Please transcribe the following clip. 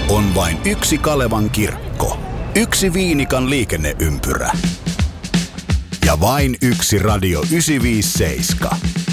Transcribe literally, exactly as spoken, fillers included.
On vain yksi Kalevan kirkko, yksi Viinikan liikenneympyrä ja vain yksi Radio yhdeksänsataaviisikymmentäseitsemän.